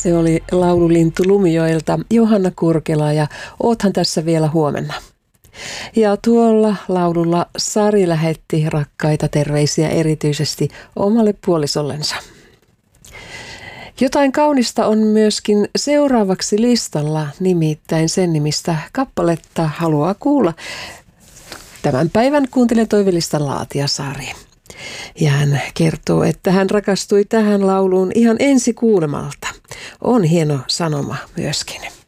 Se oli laululintu Lumijoelta Johanna Kurkela ja oothan tässä vielä huomenna. Ja tuolla laululla Sari lähetti rakkaita terveisiä erityisesti omalle puolisollensa. Jotain kaunista on myöskin seuraavaksi listalla, nimittäin sen nimistä kappaletta haluaa kuulla tämän päivän kuuntelijan toivelistan laatija Sari. Ja hän kertoo, että hän rakastui tähän lauluun ihan ensi kuulemalta. On hieno sanoma myöskin.